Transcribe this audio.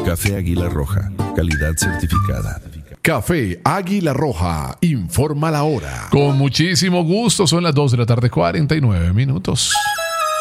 Café Águila Roja, calidad certificada. Café Águila Roja, informa la hora. Con muchísimo gusto, son las 2 de la tarde, 49 minutos.